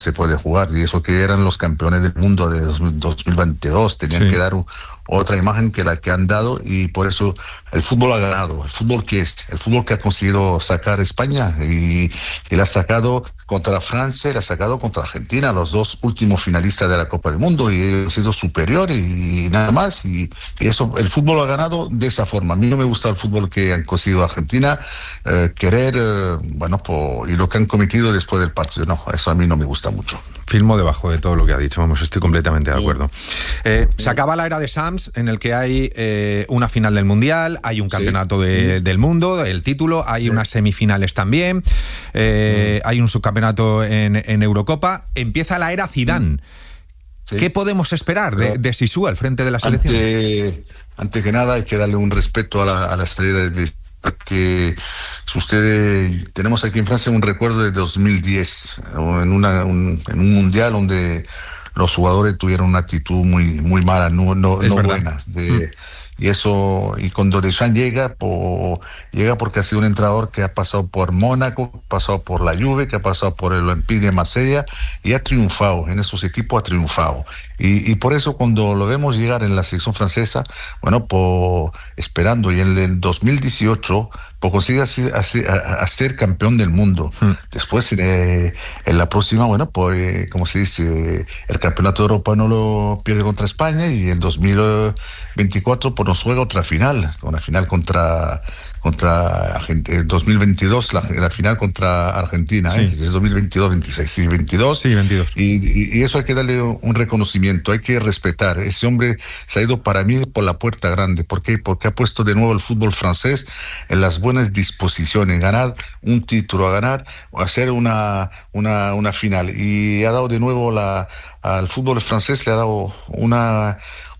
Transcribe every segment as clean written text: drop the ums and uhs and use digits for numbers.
se puede jugar, y eso que eran los campeones del mundo de 2022, tenían que dar otra imagen que la que han dado, y por eso el fútbol ha ganado. El fútbol que ha conseguido sacar España, y la ha sacado contra Francia y la ha sacado contra Argentina, los dos últimos finalistas de la Copa del Mundo, y ha sido superior y nada más, y eso, el fútbol ha ganado de esa forma. A mí no me gusta el fútbol que han conseguido Argentina, y lo que han cometido después del partido, no, eso a mí no me gusta mucho. Firmo debajo de todo lo que ha dicho, vamos, estoy completamente de acuerdo. Se acaba la era de Sams, en el que hay una final del Mundial, hay un campeonato del mundo, el título, hay unas semifinales también, hay un subcampeonato en Eurocopa. Empieza la era Zidane. ¿Qué podemos esperar de Zizou al frente de la selección? Antes que nada hay que darle un respeto a la salida de... Porque tenemos aquí en Francia un recuerdo de 2010, en un mundial donde los jugadores tuvieron una actitud muy mala, no buena. Y eso, y cuando Deschamps llega porque ha sido un entrenador que ha pasado por Mónaco, que ha pasado por la Juve, que ha pasado por el Olympique de Marsella, y ha triunfado, en esos equipos ha triunfado. Y por eso cuando lo vemos llegar en la selección francesa, esperando, y en el 2018, consigue ser campeón del mundo. Después, en la próxima, como se dice, el campeonato de Europa no lo pierde contra España, y en 2024 nos juega otra final, una final contra Argentina, 2022 la final contra Argentina, es 2022-26, sí, 22. Sí, 22. Y eso hay que darle un reconocimiento, hay que respetar. Ese hombre se ha ido para mí por la puerta grande. ¿Por qué? Porque ha puesto de nuevo el fútbol francés en las buenas disposiciones, ganar un título, hacer una final, y ha dado de nuevo al fútbol francés, le ha dado una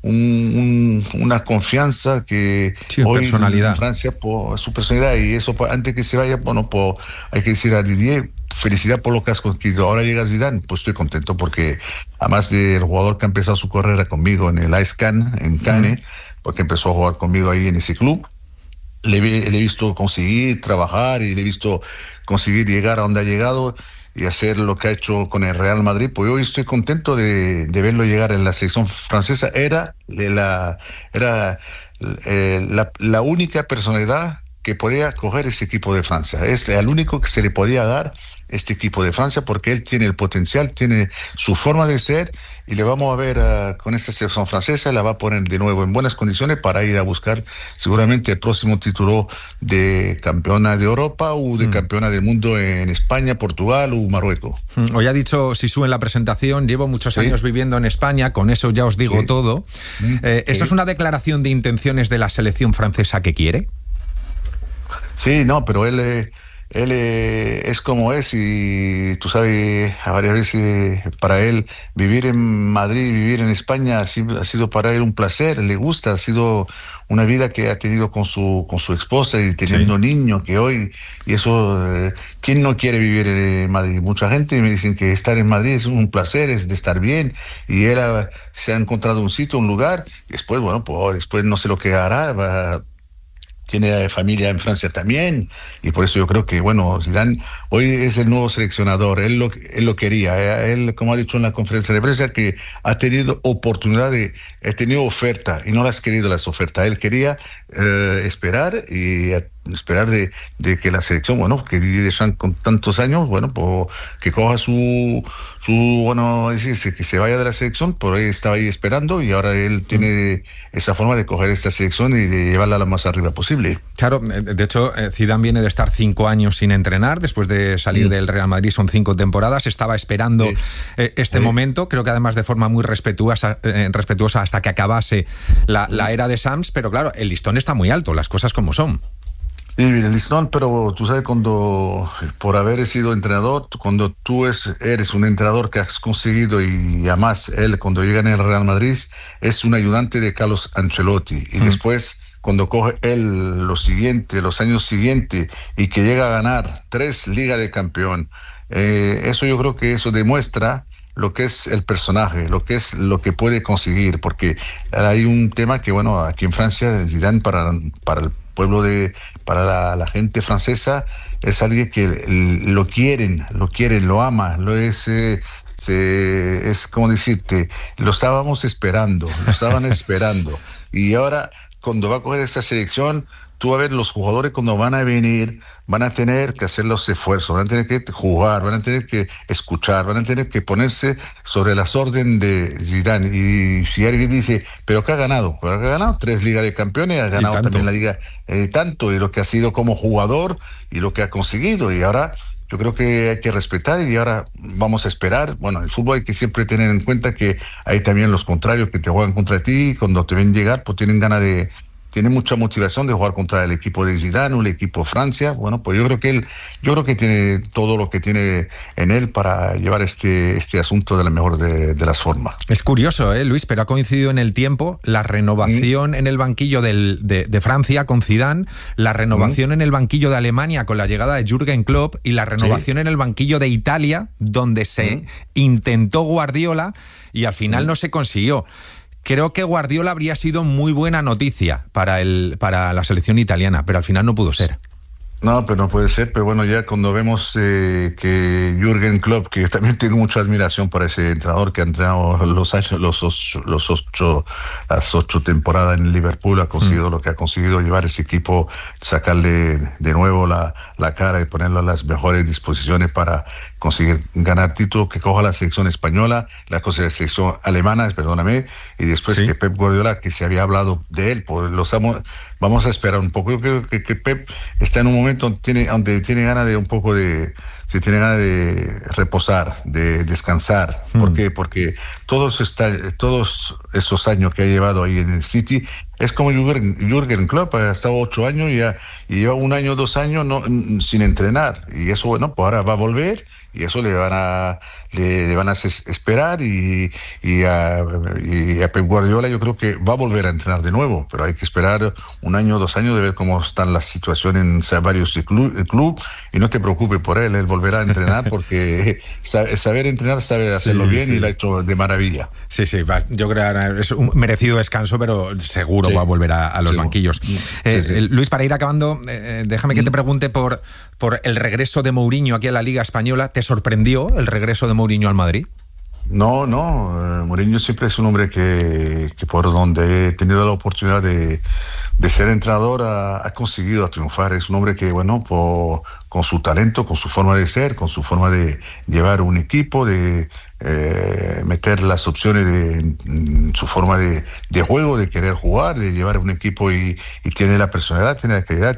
confianza que hoy personalidad. En Francia, por su personalidad, y eso antes que se vaya, hay que decir a Didier, felicidad por lo que has conseguido. Ahora llega Zidane, pues estoy contento, porque además del jugador que ha empezado su carrera conmigo en el AS Cannes, en Cannes, porque empezó a jugar conmigo ahí en ese club, le he visto conseguir trabajar, y le he visto conseguir llegar a donde ha llegado y hacer lo que ha hecho con el Real Madrid. Pues hoy estoy contento de verlo llegar en la selección francesa. Era la única personalidad que podía coger ese equipo de Francia. Es el único que se le podía dar este equipo de Francia, porque él tiene el potencial, tiene su forma de ser, y le vamos a ver con esta selección francesa, la va a poner de nuevo en buenas condiciones para ir a buscar seguramente el próximo título de campeona de Europa o de campeona del mundo en España, Portugal o Marruecos. Hoy ha dicho Zizou en la presentación, llevo muchos años viviendo en España, con eso ya os digo todo. ¿Eso es una declaración de intenciones de la selección francesa que quiere? Sí, no, pero él es como es, y tú sabes, a varias veces para él vivir en Madrid, vivir en España ha sido para él un placer, le gusta, ha sido una vida que ha tenido con su esposa y teniendo niños, que hoy, y eso, ¿quién no quiere vivir en Madrid? Mucha gente me dicen que estar en Madrid es un placer, es de estar bien, y él se ha encontrado un sitio, un lugar, y después, después no sé lo que hará, tiene familia en Francia también, y por eso yo creo que, Zidane hoy es el nuevo seleccionador. Él lo quería. Él, como ha dicho en la conferencia de prensa, que ha tenido ha tenido oferta, y no las ha querido las ofertas. Él quería esperar de que la selección, que Didier Deschamps con tantos años, que coja que se vaya de la selección, por ahí estaba ahí esperando, y ahora él tiene esa forma de coger esta selección y de llevarla lo más arriba posible. Claro, de hecho, Zidane viene de estar 5 años sin entrenar, después de salir del Real Madrid, son 5 temporadas, estaba esperando este momento, creo que además de forma muy respetuosa hasta que acabase la era de Sams, pero claro, el listón está muy alto, las cosas como son. Sí, el listón, pero tú sabes, por haber sido entrenador, cuando tú eres un entrenador que has conseguido, y además él cuando llega en el Real Madrid es un ayudante de Carlos Ancelotti, y después cuando coge él los años siguientes, y que llega a ganar 3 Ligas de Campeón, eso yo creo que eso demuestra lo que es el personaje, lo que puede conseguir, porque hay un tema que, aquí en Francia, Zidane para el pueblo para la gente francesa es alguien que lo quieren, lo ama, es como decirte, lo estaban esperando, y ahora cuando va a coger esta selección, tú vas a ver los jugadores cuando van a venir, van a tener que hacer los esfuerzos, van a tener que jugar, van a tener que escuchar, van a tener que ponerse sobre las órdenes de Zidane. Y si alguien dice, ¿pero qué ha ganado? Pues ha ganado 3 Ligas de Campeones, ha ganado también la Liga, tanto, y lo que ha sido como jugador y lo que ha conseguido. Y ahora yo creo que hay que respetar y ahora vamos a esperar. Bueno, en el fútbol hay que siempre tener en cuenta que hay también los contrarios que te juegan contra ti, cuando te ven llegar, pues tienen mucha motivación de jugar contra el equipo de Zidane o el equipo Francia. Bueno, pues yo creo que tiene todo lo que tiene en él para llevar este asunto de la mejor de las formas. Es curioso, Luis, pero ha coincidido en el tiempo la renovación en el banquillo de Francia con Zidane, la renovación en el banquillo de Alemania con la llegada de Jürgen Klopp y la renovación en el banquillo de Italia, donde se intentó Guardiola y al final no se consiguió. Creo que Guardiola habría sido muy buena noticia para la selección italiana, pero al final no pudo ser. No, pero no puede ser, pero bueno, ya cuando vemos que Jürgen Klopp, que yo también tengo mucha admiración por ese entrenador que ha entrenado las 8 temporadas en Liverpool, ha conseguido lo que ha conseguido, llevar ese equipo, sacarle de nuevo la cara y ponerlo a las mejores disposiciones para conseguir ganar título, que coja la selección española, la selección alemana, perdóname, y después que Pep Guardiola, que se había hablado de él, pues vamos a esperar un poco. Yo creo que Pep está en un momento donde tiene ganas de tiene ganas de reposar, de descansar. ¿Por qué? Porque todos esos años que ha llevado ahí en el City, es como Jürgen Klopp, ha estado 8 años y lleva 1 año, 2 años sin entrenar. Y eso, bueno, pues ahora va a volver y eso le van a esperar y a Pep Guardiola yo creo que va a volver a entrenar de nuevo, pero hay que esperar 1 año, 2 años de ver cómo están las situaciones en varios club, y no te preocupes por él volverá a entrenar porque saber entrenar, sabe hacerlo bien y lo ha hecho de maravilla. Sí, yo creo que es un merecido descanso, pero seguro va a volver a los banquillos. Luis, para ir acabando, déjame que te pregunte por el regreso de Mourinho aquí a la Liga Española. ¿Te sorprendió el regreso de Mourinho al Madrid? No, Mourinho siempre es un hombre que por donde he tenido la oportunidad de ser entrenador ha conseguido triunfar. Es un hombre que, bueno, con su talento, con su forma de ser, con su forma de llevar un equipo, de meter las opciones de su forma de juego, de querer jugar, de llevar un equipo y tiene la personalidad, tiene la calidad,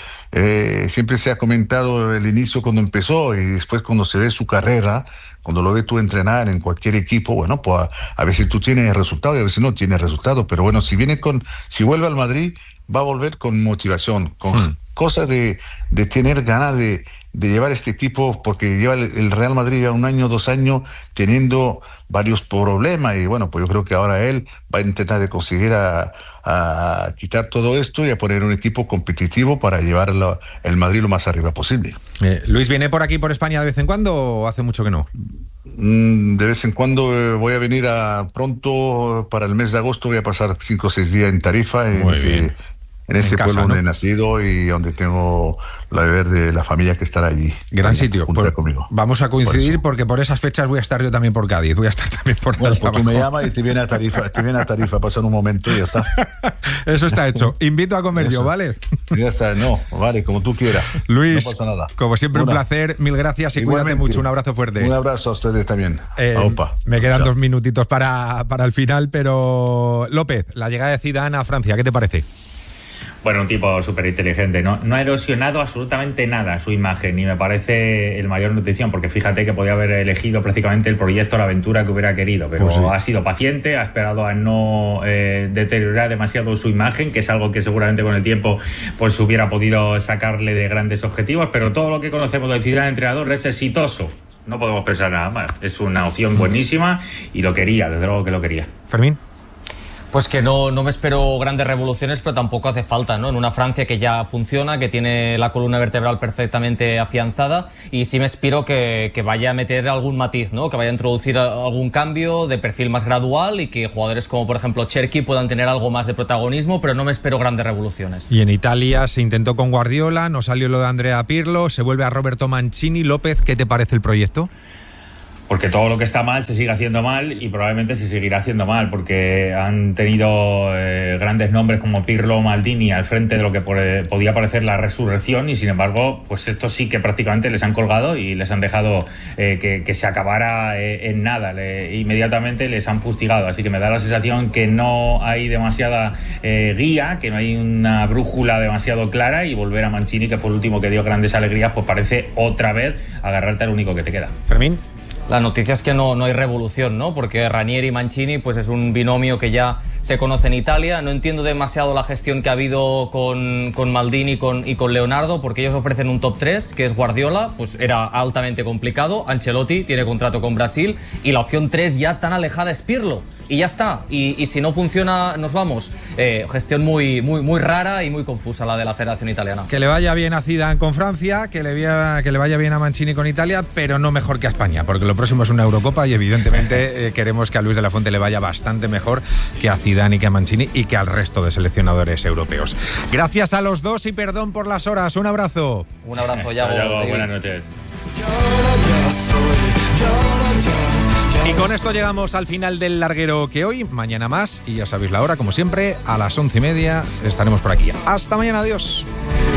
siempre se ha comentado el inicio cuando empezó y después cuando se ve su carrera, cuando lo ves tú entrenar en cualquier equipo, bueno, pues a veces tú tienes resultados y a veces no tienes resultados, pero bueno, si vuelve al Madrid, va a volver con motivación, con cosas de tener ganas de llevar este equipo, porque lleva el Real Madrid ya 1 año, 2 años teniendo varios problemas y bueno, pues yo creo que ahora él va a intentar de conseguir a quitar todo esto y a poner un equipo competitivo para llevar el Madrid lo más arriba posible. Luis, ¿viene por aquí por España de vez en cuando o hace mucho que no? De vez en cuando voy a venir pronto para el mes de agosto, voy a pasar 5 o 6 días en Tarifa, en ese pueblo donde he nacido y donde tengo la deber de la familia que estará allí. Gran sitio. Conmigo. Vamos a coincidir porque por esas fechas voy a estar yo también por Cádiz. Voy a estar también por Pues tú me llamas y te viene a Tarifa, pasa un momento y ya está. Eso está hecho. Invito a comer yo, ¿vale? Ya está, vale, como tú quieras. Luis, no pasa nada. Como siempre, un placer. Mil gracias y cuídate mucho. Un abrazo fuerte. Un abrazo a ustedes también. Me quedan 2 minutitos para el final, pero López, la llegada de Zidane a Francia, ¿qué te parece? Bueno, un tipo súper inteligente. No ha erosionado absolutamente nada su imagen y me parece el mayor notición, porque fíjate que podía haber elegido prácticamente el proyecto, la aventura que hubiera querido, pero pues sí, ha sido paciente, ha esperado a no deteriorar demasiado su imagen, que es algo que seguramente con el tiempo pues hubiera podido sacarle de grandes objetivos, pero todo lo que conocemos del Zidane entrenador es exitoso. No podemos pensar nada más. Es una opción buenísima y lo quería, desde luego que lo quería. Fermín. Pues que no me espero grandes revoluciones, pero tampoco hace falta, ¿no? En una Francia que ya funciona, que tiene la columna vertebral perfectamente afianzada, y sí me espero que vaya a meter algún matiz, ¿no? Que vaya a introducir algún cambio de perfil más gradual y que jugadores como, por ejemplo, Cherki puedan tener algo más de protagonismo, pero no me espero grandes revoluciones. Y en Italia se intentó con Guardiola, no salió lo de Andrea Pirlo, se vuelve a Roberto Mancini. López, ¿qué te parece el proyecto? porque todo lo que está mal se sigue haciendo mal y probablemente se seguirá haciendo mal, porque han tenido grandes nombres como Pirlo o Maldini al frente de lo que podía parecer la resurrección, y sin embargo, pues estos sí que prácticamente les han colgado y les han dejado que se acabara en nada. Inmediatamente les han fustigado, así que me da la sensación que no hay demasiada guía, que no hay una brújula demasiado clara, y volver a Mancini, que fue el último que dio grandes alegrías, pues parece otra vez agarrarte al único que te queda. Fermín. La noticia es que no hay revolución, ¿no? Porque Ranieri y Mancini pues es un binomio que ya se conoce en Italia. No entiendo demasiado la gestión que ha habido con Maldini y con Leonardo, porque ellos ofrecen un top 3, que es Guardiola, pues era altamente complicado. Ancelotti tiene contrato con Brasil y la opción 3 ya tan alejada es Pirlo. Y ya está. Y si no funciona, nos vamos. Gestión muy rara y muy confusa la de la Federación Italiana. Que le vaya bien a Zidane con Francia, que le vaya bien a Mancini con Italia, pero no mejor que a España, porque lo próximo es una Eurocopa y evidentemente queremos que a Luis de la Fuente le vaya bastante mejor que a Zidane y que a Mancini y que al resto de seleccionadores europeos. Gracias a los dos y perdón por las horas. Un abrazo. Un abrazo, Yago. Buenas noches. Y con esto llegamos al final del larguero que hoy, mañana más, y ya sabéis la hora, como siempre, a las 11:30 estaremos por aquí. Hasta mañana, adiós.